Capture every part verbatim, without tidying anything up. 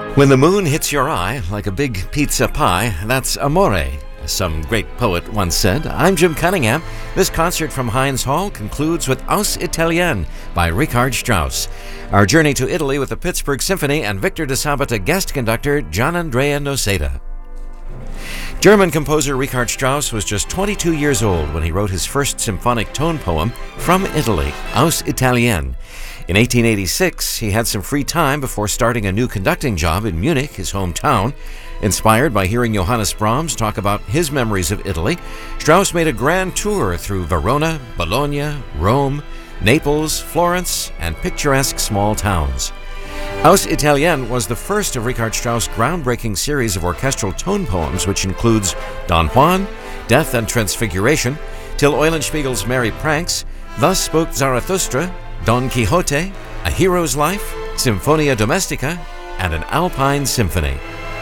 When the moon hits your eye like a big pizza pie, that's amore, as some great poet once said. I'm Jim Cunningham. This concert from Heinz Hall concludes with Aus Italien by Richard Strauss. Our journey to Italy with the Pittsburgh Symphony and Victor de Sabata guest conductor Gianandrea Noseda. German composer Richard Strauss was just twenty-two years old when he wrote his first symphonic tone poem from Italy, Aus Italien. In eighteen eighty-six, he had some free time before starting a new conducting job in Munich, his hometown. Inspired by hearing Johannes Brahms talk about his memories of Italy, Strauss made a grand tour through Verona, Bologna, Rome, Naples, Florence, and picturesque small towns. Aus Italien was the first of Richard Strauss' groundbreaking series of orchestral tone poems, which includes Don Juan, Death and Transfiguration, Till Eulenspiegel's Merry Pranks, Thus Spoke Zarathustra, Don Quixote, A Hero's Life, Symphonia Domestica, and an Alpine Symphony.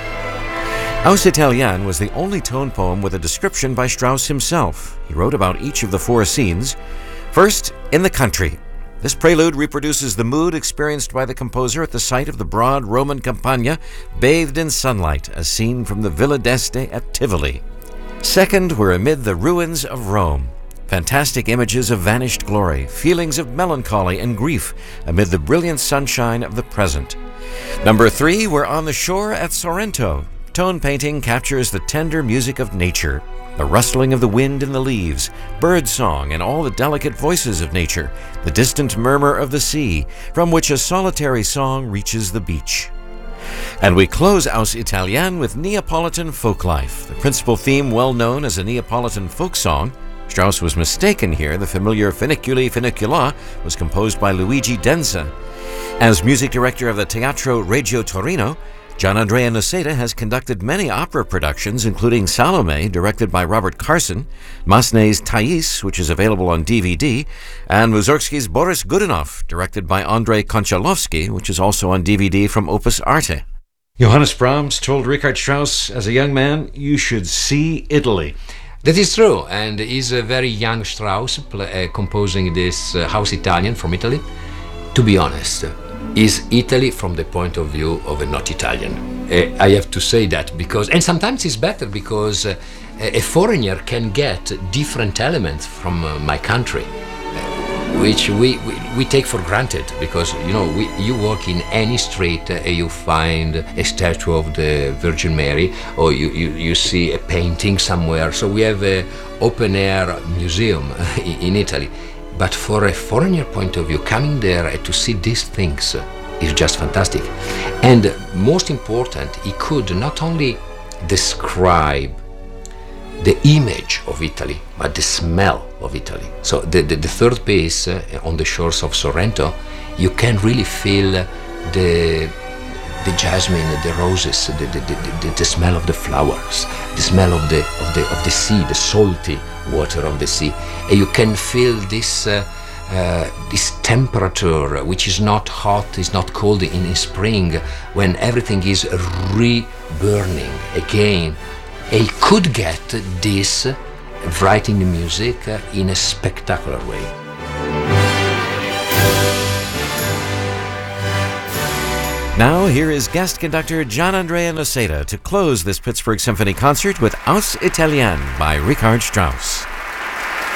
Aus Italien was the only tone poem with a description by Strauss himself. He wrote about each of the four scenes. First, in the country. This prelude reproduces the mood experienced by the composer at the site of the broad Roman Campagna, bathed in sunlight, as seen from the Villa d'Este at Tivoli. Second, we're amid the ruins of Rome. Fantastic images of vanished glory, feelings of melancholy and grief amid the brilliant sunshine of the present. Number three, we're on the shore at Sorrento. Tone painting captures the tender music of nature, the rustling of the wind in the leaves, bird song, and all the delicate voices of nature, the distant murmur of the sea, from which a solitary song reaches the beach. And we close Aus Italien with Neapolitan folklife, the principal theme well known as a Neapolitan folk song. Strauss was mistaken here. The familiar Funiculi Funicula was composed by Luigi Denza. As music director of the Teatro Regio Torino, Gianandrea Noseda has conducted many opera productions, including Salome, directed by Robert Carson, Massenet's Thais, which is available on D V D, and Mussorgsky's Boris Godunov, directed by Andrei Konchalovsky, which is also on D V D from Opus Arte. Johannes Brahms told Richard Strauss as a young man, "You should see Italy." That is true, and he's a very young Strauss pl- uh, composing this uh, Aus Italien from Italy. To be honest, is Italy from the point of view of a not Italian. Uh, I have to say that because, and sometimes it's better because uh, a foreigner can get different elements from uh, my country, uh, which we, we we take for granted because, you know, we, you walk in any street and uh, you find a statue of the Virgin Mary, or you, you, you see a painting somewhere. So we have an open-air museum in Italy. But for a foreigner point of view, coming there to see these things is just fantastic. And most important, he could not only describe the image of Italy, but the smell of Italy. So the, the, the third piece, uh, on the shores of Sorrento, you can really feel the the jasmine, the roses, the, the, the, the smell of the flowers, the smell of the of the of the sea, the salty water of the sea, and you can feel this uh, uh, this temperature, which is not hot, is not cold in, in spring, when everything is re-burning again. And he could get this writing the music uh, in a spectacular way. Now, here is guest conductor Gianandrea Noseda to close this Pittsburgh Symphony concert with Aus Italien by Richard Strauss.